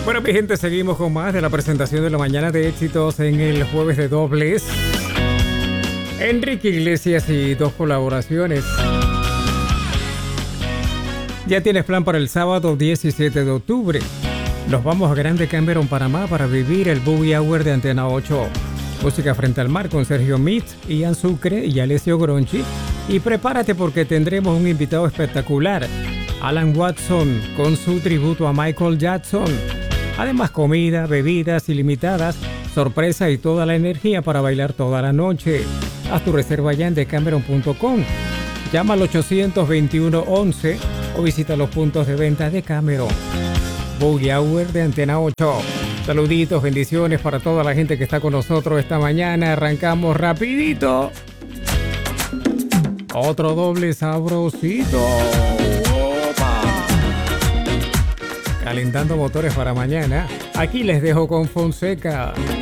Bueno, mi gente, seguimos con más de la presentación de la mañana de éxitos en el jueves de dobles. Enrique Iglesias y dos colaboraciones. Ya tienes plan para el sábado 17 de octubre. Nos vamos a Grande Cameron, Panamá, para vivir el Boogie Hour de Antena 8. Música frente al mar con Sergio Mitz, Ian Sucre y Alessio Gronchi. Y prepárate porque tendremos un invitado espectacular, Alan Watson, con su tributo a Michael Jackson. Además, comida, bebidas ilimitadas, sorpresa y toda la energía para bailar toda la noche. Haz tu reserva ya en decameron.com. Llama al 821-11 o visita los puntos de venta de Cameron. Boogie Hour de Antena 8. Saluditos, bendiciones para toda la gente que está con nosotros esta mañana. Arrancamos rapidito. Otro doble sabrosito. ¡Opa! Calentando motores para mañana. Aquí les dejo con Fonseca.